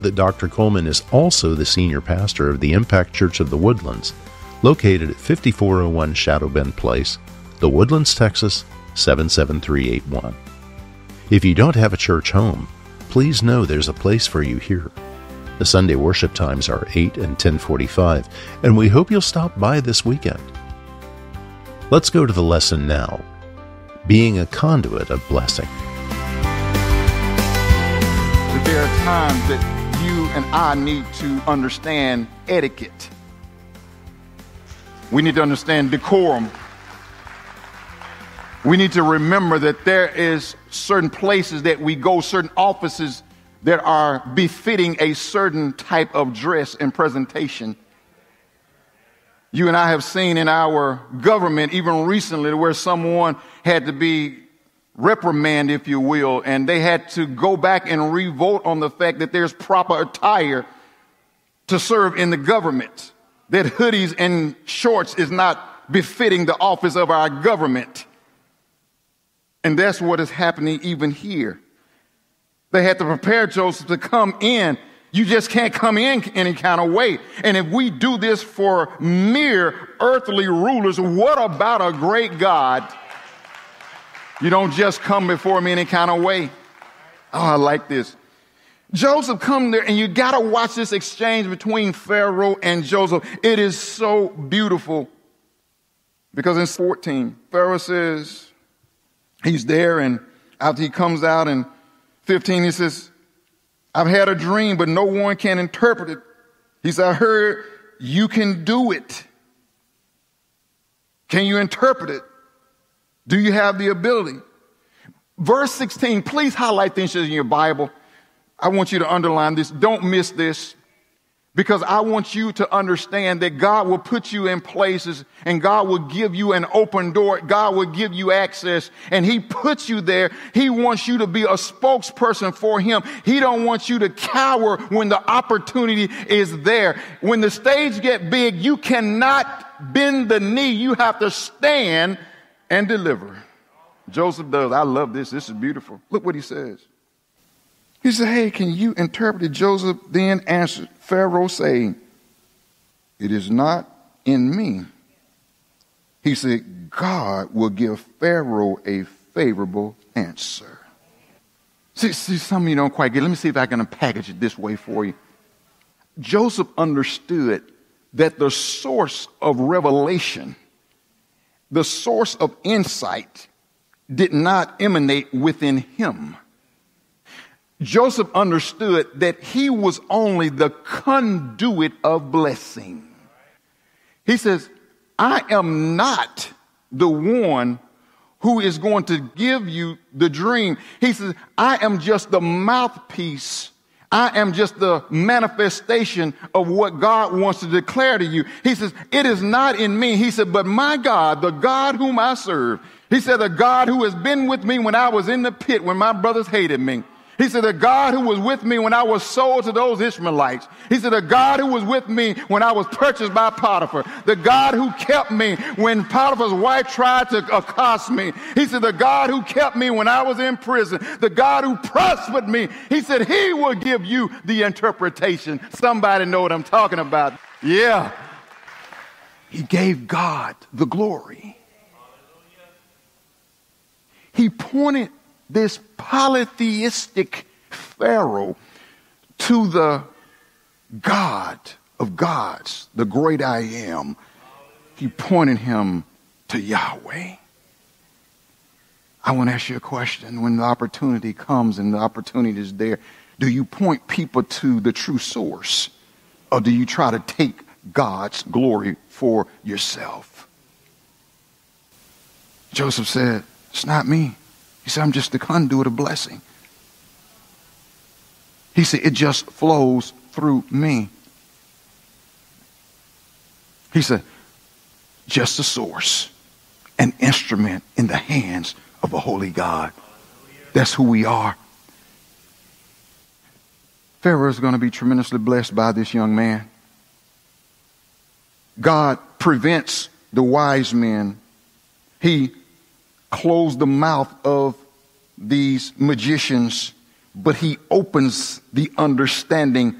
that Dr. Coleman is also the senior pastor of the Impact Church of the Woodlands, located at 5401 Shadow Bend Place, The Woodlands, Texas, 77381. If you don't have a church home, please know there's a place for you here. The Sunday worship times are 8 and 10:45, and we hope you'll stop by this weekend. Let's go to the lesson now. Being a conduit of blessing. There are times that you and I need to understand etiquette. We need to understand decorum. We need to remember that there is certain places that we go, certain offices that are befitting a certain type of dress and presentation. You and I have seen in our government, even recently, where someone had to be reprimanded, if you will, and they had to go back and revote on the fact that there's proper attire to serve in the government, that hoodies and shorts is not befitting the office of our government. And that's what is happening even here. They had to prepare Joseph to come in. You just can't come in any kind of way. And if we do this for mere earthly rulers, what about a great God? You don't just come before him any kind of way. Oh, I like this. Joseph come there, and you got to watch this exchange between Pharaoh and Joseph. It is so beautiful. Because in 14, Pharaoh says he's there, and after he comes out in 15, he says, I've had a dream, but no one can interpret it. He said, I heard you can do it. Can you interpret it? Do you have the ability? Verse 16, please highlight things in your Bible. I want you to underline this. Don't miss this, because I want you to understand that God will put you in places, and God will give you an open door. God will give you access, and he puts you there. He wants you to be a spokesperson for him. He don't want you to cower when the opportunity is there. When the stage gets big, you cannot bend the knee. You have to stand and deliver. Joseph does. I love this. This is beautiful. Look what he says. He said, hey, can you interpret it? Joseph then answered Pharaoh, saying, it is not in me. He said, God will give Pharaoh a favorable answer. See, some of you don't quite get it. Let me see if I can package it this way for you. Joseph understood that the source of revelation, the source of insight, did not emanate within him. Joseph understood that he was only the conduit of blessing. He says, I am not the one who is going to give you the dream. He says, I am just the mouthpiece. I am just the manifestation of what God wants to declare to you. He says, it is not in me. He said, but my God, the God whom I serve. He said, the God who has been with me when I was in the pit, when my brothers hated me. He said, the God who was with me when I was sold to those Ishmaelites. He said, the God who was with me when I was purchased by Potiphar. The God who kept me when Potiphar's wife tried to accost me. He said, the God who kept me when I was in prison. The God who prospered me. He said, he will give you the interpretation. Somebody know what I'm talking about. Yeah. He gave God the glory. He pointed this polytheistic Pharaoh to the God of gods, the great I am. He pointed him to Yahweh. I want to ask you a question. When the opportunity comes and the opportunity is there, do you point people to the true source, or do you try to take God's glory for yourself? Joseph said, it's not me. He said, I'm just the conduit of blessing. He said, it just flows through me. He said, just a source, an instrument in the hands of a holy God. That's who we are. Pharaoh is going to be tremendously blessed by this young man. God prevents the wise men. He closed the mouth of these magicians but he opens the understanding